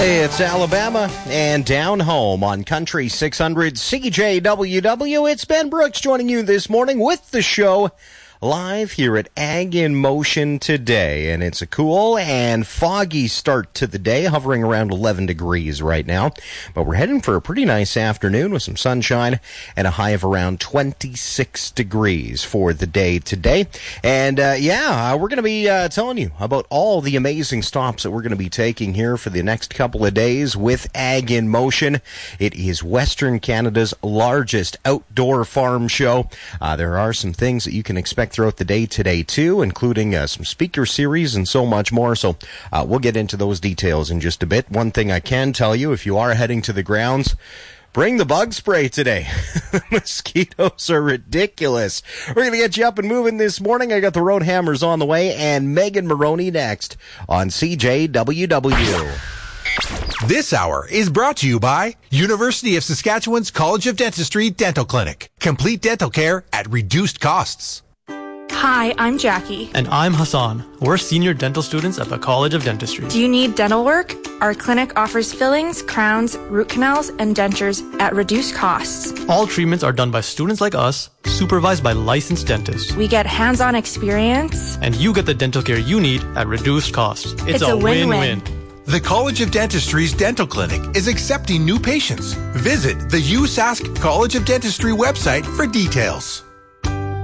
Hey, it's Alabama and Down Home on Country 600 CJWW. It's Ben Brooks joining you this morning with the show live here at Ag in Motion today. And it's a cool and foggy start to the day, hovering around 11 degrees right now. But we're heading for a pretty nice afternoon with some sunshine and a high of around 26 degrees for the day today. And we're going to be telling you about all the amazing stops that we're going to be taking here for the next couple of days with Ag in Motion. It is Western Canada's largest outdoor farm show. There are some things that you can expect throughout the day today too, including some speaker series and so much more. So we'll get into those details in just a bit. One thing I can tell you, if you are heading to the grounds, bring the bug spray today. The mosquitoes are ridiculous. We're going to get you up and moving this morning. I got the Road Hammers on the way and Megan Maroney next on CJWW. This hour is brought to you by University of Saskatchewan's College of Dentistry Dental Clinic. Complete dental care at reduced costs. Hi, I'm Jackie. And I'm Hassan. We're senior dental students at the College of Dentistry. Do you need dental work? Our clinic offers fillings, crowns, root canals, and dentures at reduced costs. All treatments are done by students like us, supervised by licensed dentists. We get hands-on experience. And you get the dental care you need at reduced costs. It's a win-win. The College of Dentistry's Dental Clinic is accepting new patients. Visit the USask College of Dentistry website for details.